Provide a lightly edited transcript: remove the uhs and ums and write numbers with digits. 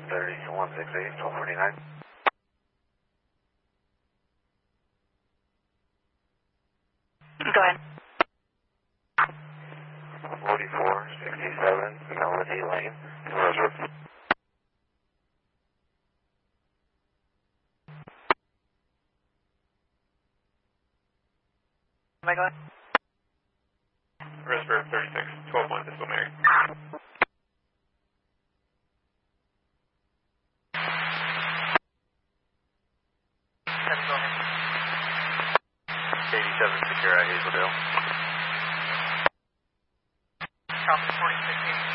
3168, 1249. Go ahead. 4467, Melody Lane, Rosebrook. Am I going? Rosebrook 36, 121, this is Mary. That's going. 87 Secure at Hazeldale. Copy 4680.